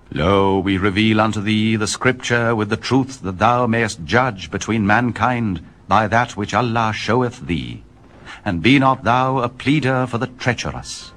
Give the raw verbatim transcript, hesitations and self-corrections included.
Lo, we reveal unto thee the Scripture with the truth, that thou mayest judge between mankind by that which Allah showeth thee. And be not thou a pleader for the treacherous.